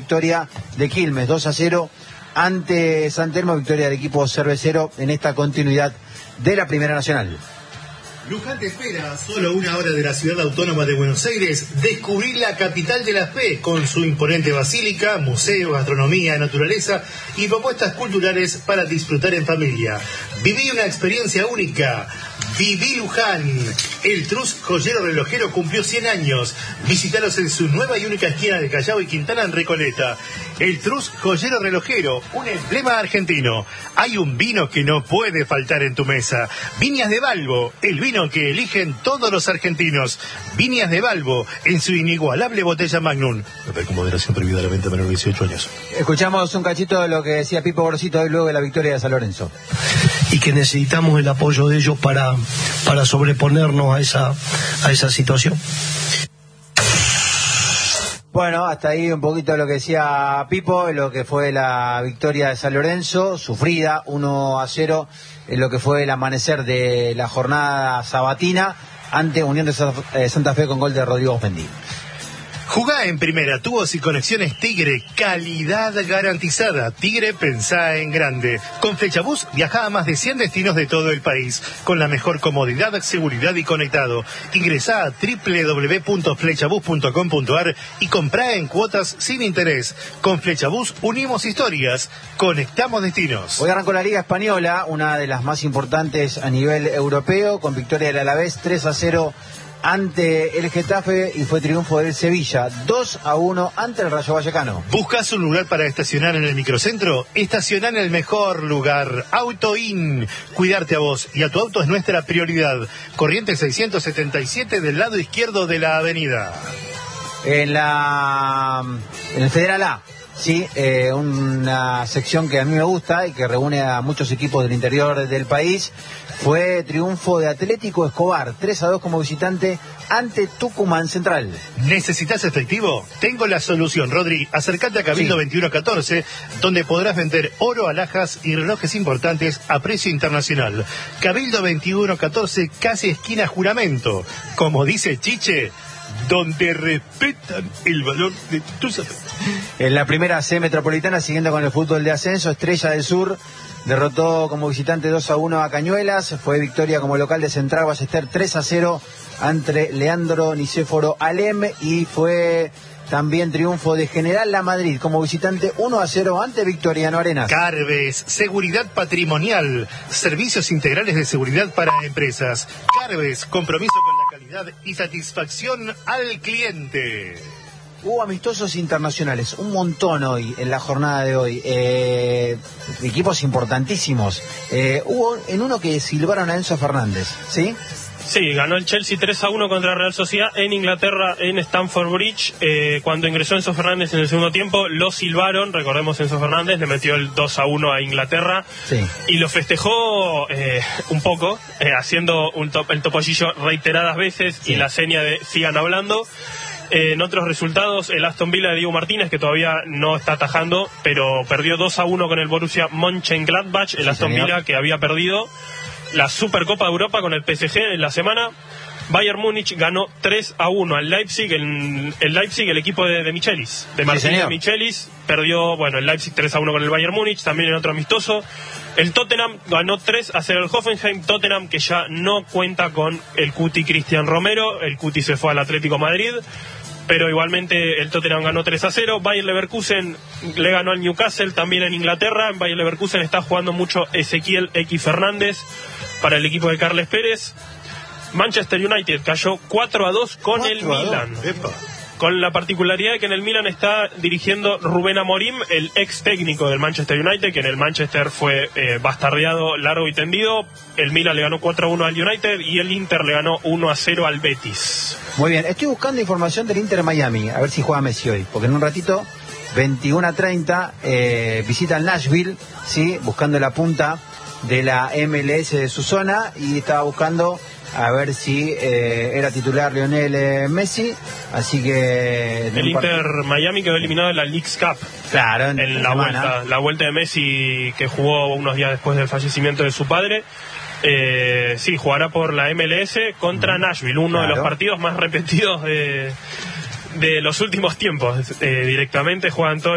victoria de Quilmes, 2-0 ante San Telmo, victoria del equipo cervecero en esta continuidad de la Primera Nacional. Luján te espera, solo una hora de la ciudad autónoma de Buenos Aires, descubrir la capital de la fe con su imponente basílica, museo, gastronomía, naturaleza y propuestas culturales para disfrutar en familia. Viví una experiencia única. Viví Luján. El Trust Joyero Relojero cumplió 100 años. Visítalos en su nueva y única esquina de Callao y Quintana en Recoleta. El Trust Joyero Relojero, un emblema argentino. Hay un vino que no puede faltar en tu mesa. Viñas de Balbo, el vino que eligen todos los argentinos. Viñas de Balbo, en su inigualable botella Magnum. Con moderación prohibida a la venta menor de 18 años. Escuchamos un cachito de lo que decía Pipo Gorosito hoy luego de la victoria de San Lorenzo. Y que necesitamos el apoyo de ellos para sobreponernos a esa situación. Bueno, hasta ahí un poquito de lo que decía Pipo, lo que fue la victoria de San Lorenzo, sufrida, 1-0, en lo que fue el amanecer de la jornada sabatina ante Unión de Santa Fe con gol de Rodrigo Osmendi. Jugá en primera, tubos y conexiones Tigre, calidad garantizada. Tigre, pensá en grande. Con Flechabús viajá a más de 100 destinos de todo el país, con la mejor comodidad, seguridad y conectado. Ingresá a www.flechabús.com.ar y comprá en cuotas sin interés. Con Flechabús unimos historias, conectamos destinos. Hoy arrancó la Liga Española, una de las más importantes a nivel europeo, con victoria del Alavés 3-0 ante el Getafe y fue triunfo del Sevilla, 2-1 ante el Rayo Vallecano. ¿Buscas un lugar para estacionar en el microcentro? Estacioná en el mejor lugar, Autoin. Cuidarte a vos y a tu auto es nuestra prioridad. Corriente 677 del lado izquierdo de la avenida. En el Federal A, sí, una sección que a mí me gusta y que reúne a muchos equipos del interior del país. Fue triunfo de Atlético Escobar, 3-2 como visitante ante Tucumán Central. ¿Necesitas efectivo? Tengo la solución, Rodri. Acércate a Cabildo 2114, donde podrás vender oro, alhajas y relojes importantes a precio internacional. Cabildo 2114, casi esquina Juramento. Como dice Chiche, donde respetan el valor de tus afectos. En la primera C metropolitana, siguiendo con el fútbol de ascenso, Estrella del Sur derrotó como visitante 2-1 a Cañuelas. Fue victoria como local de Central Ballester 3-0 ante Leandro Nicéforo Alem. Y fue también triunfo de General La Madrid como visitante 1-0 ante Victoriano Arenas. Carves, seguridad patrimonial, servicios integrales de seguridad para empresas. Carves, compromiso con la calidad y satisfacción al cliente. Hubo amistosos internacionales, un montón hoy, en la jornada de hoy, equipos importantísimos. Hubo en uno que silbaron a Enzo Fernández, ¿sí? Sí, ganó el Chelsea 3-1 contra Real Sociedad en Inglaterra, en Stamford Bridge. Cuando ingresó Enzo Fernández en el segundo tiempo, lo silbaron. Recordemos, Enzo Fernández le metió el 2-1 a Inglaterra. Sí. Y lo festejó un poco, haciendo el topollillo reiteradas veces, sí, y la seña de sigan hablando. En otros resultados, el Aston Villa de Diego Martínez, que todavía no está atajando, pero perdió 2-1 con el Borussia Mönchengladbach, el Aston Villa que había perdido la Supercopa de Europa con el PSG en la semana. Bayern Múnich ganó 3-1 al Leipzig, el Leipzig, el equipo de Michelis, de Marcelo Michelis, perdió, el Leipzig 3-1 con el Bayern Múnich, también en otro amistoso. El Tottenham ganó 3-0 al Hoffenheim, Tottenham que ya no cuenta con el Cuti Cristian Romero, el Cuti se fue al Atlético Madrid, pero igualmente el Tottenham ganó 3-0. Bayer Leverkusen le ganó al Newcastle, también en Inglaterra. En Bayer Leverkusen está jugando mucho Ezequiel X Fernández para el equipo de Carles Pérez. Manchester United cayó 4-2 con el Milan. Con la particularidad de que en el Milan está dirigiendo Rubén Amorim, el ex técnico del Manchester United, que en el Manchester fue bastardeado largo y tendido. El Milan le ganó 4-1 al United y el Inter le ganó 1-0 al Betis. Muy bien, estoy buscando información del Inter Miami, a ver si juega Messi hoy, porque en un ratito, 21:30, visita el Nashville, ¿sí? Buscando la punta de la MLS de su zona, y estaba buscando a ver si era titular Lionel Messi, así que... El Inter Miami quedó eliminado de la Leagues Cup. Claro, en la vuelta de Messi, que jugó unos días después del fallecimiento de su padre. Sí, jugará por la MLS contra Nashville, uno de los partidos más repetidos de los últimos tiempos. Directamente juegan todos